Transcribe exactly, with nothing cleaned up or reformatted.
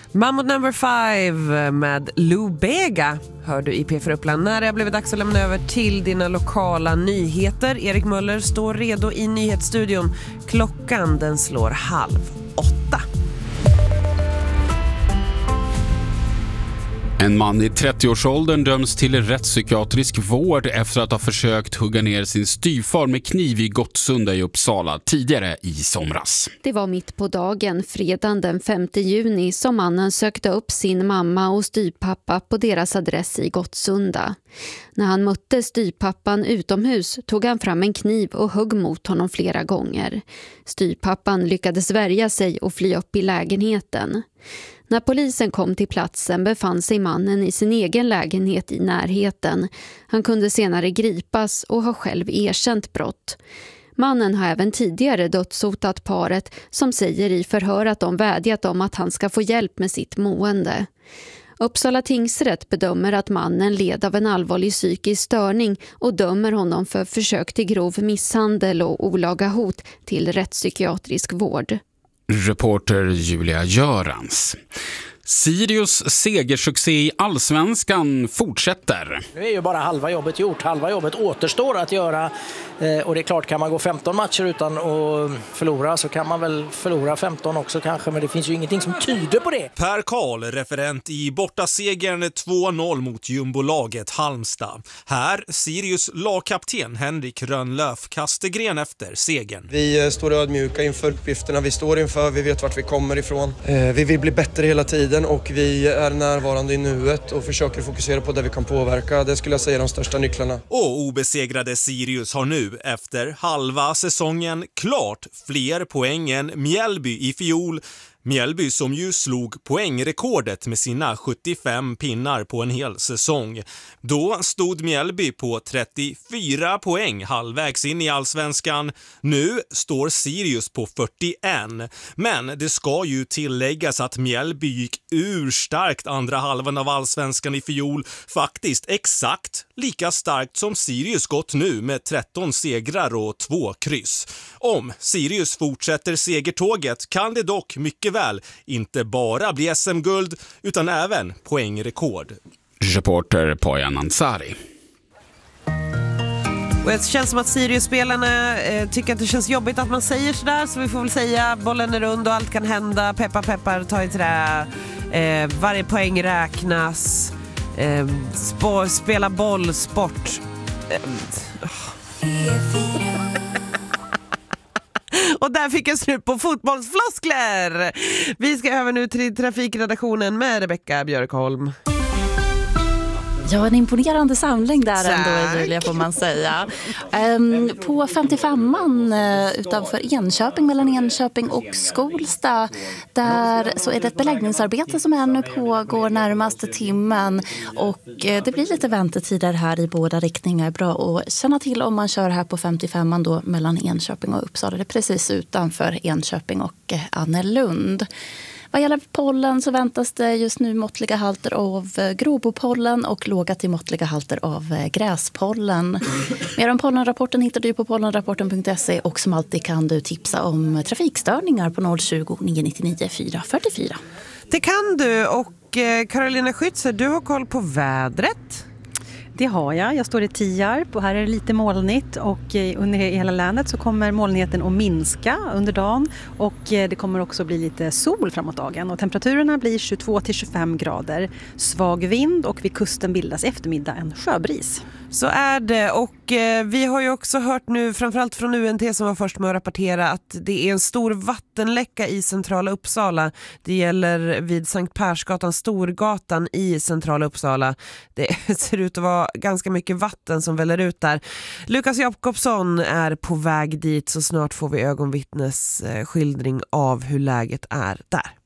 Mammoth number five med Lou Bega hör du i P fyra Uppland. När det har blivit dags att lämna över till dina lokala nyheter. Erik Möller står redo i nyhetsstudion. Klockan den slår halv åtta. En man i trettioårsåldern döms till rättspsykiatrisk vård efter att ha försökt hugga ner sin styvfar med kniv i Gottsunda i Uppsala tidigare i somras. Det var mitt på dagen, fredagen den femte juni, som mannen sökte upp sin mamma och styvpappa på deras adress i Gottsunda. När han mötte styvpappan utomhus tog han fram en kniv och högg mot honom flera gånger. Styvpappan lyckades värja sig och fly upp i lägenheten. När polisen kom till platsen befann sig mannen i sin egen lägenhet i närheten. Han kunde senare gripas och har själv erkänt brott. Mannen har även tidigare dödshotat paret som säger i förhör att de vädjat om att han ska få hjälp med sitt mående. Uppsala tingsrätt bedömer att mannen led av en allvarlig psykisk störning och dömer honom för försök till grov misshandel och olaga hot till rättspsykiatrisk vård. Reporter Julia Görans. Sirius segersuccé i Allsvenskan fortsätter. Nu är ju bara halva jobbet gjort. Halva jobbet återstår att göra. Och det är klart, kan man gå femton matcher utan att förlora så kan man väl förlora femton också kanske. Men det finns ju ingenting som tyder på det. Per Karl, referent i bortasegern två noll mot jumbolaget Halmstad. Här Sirius lagkapten Henrik Rönnlöf Kastegren efter segern. Vi står ödmjuka inför uppgifterna vi står inför. Vi vet vart vi kommer ifrån. Vi vill bli bättre hela tiden. Och vi är närvarande i nuet och försöker fokusera på det vi kan påverka. Det skulle jag säga är de största nycklarna. Och obesegrade Sirius har nu efter halva säsongen klart fler poäng än Mjällby i fjol. Mjällby som ju slog poängrekordet med sina sjuttiofem pinnar på en hel säsong. Då stod Mjällby på trettiofyra poäng halvvägs in i Allsvenskan. Nu står Sirius på fyrtioen. Men det ska ju tilläggas att Mjällby gick ur starkt andra halvan av Allsvenskan i fjol. Faktiskt exakt lika starkt som Sirius gått nu med tretton segrar och två kryss. Om Sirius fortsätter segertåget kan det dock mycket väl inte bara bli S M-guld utan även poängrekord. Reporter Poyan Ansari. Och det känns som att Sirius-spelarna eh, tycker att det känns jobbigt att man säger sådär, så vi får väl säga bollen är rund och allt kan hända. Peppar, peppar, ta i trä. Eh, varje poäng räknas. Eh, sp- spela boll, sport. Eh, oh. Och där fick jag slut på fotbollsfloskler. Vi ska över nu till trafikredaktionen med Rebecka Björkholm. Ja, en imponerande samling där ändå, Julia, får man säga. Um, på femtiofemman uh, utanför Enköping, mellan Enköping och Skolsta, där så är det ett beläggningsarbete som ännu pågår närmaste timmen. Och uh, det blir lite väntetider här i båda riktningar. Bra att känna till om man kör här på femtiofemman då mellan Enköping och Uppsala. Det är precis utanför Enköping och uh, Annelund. Vad gäller pollen så väntas det just nu måttliga halter av gråbopollen och låga till måttliga halter av gräspollen. Mer om pollenrapporten hittar du på pollenrapporten punkt se och som alltid kan du tipsa om trafikstörningar på noll tjugo, nio nio nio, fyra fyra fyra. Det kan du, och Carolina Schützer, du har koll på vädret. Det har jag. Jag står i Tierp och här är det lite molnigt och under hela länet så kommer molnigheten att minska under dagen och det kommer också bli lite sol framåt dagen och temperaturerna blir tjugotvå till tjugofem grader. Svag vind och vid kusten bildas eftermiddag en sjöbris. Så är det, och eh, vi har ju också hört nu framförallt från U N T som var först med att rapportera att det är en stor vattenläcka i centrala Uppsala. Det gäller vid Sankt Persgatan, Storgatan i centrala Uppsala. Det ser ut att vara ganska mycket vatten som väller ut där. Lukas Jakobsson är på väg dit, så snart får vi ögonvittnes eh, skildring av hur läget är där.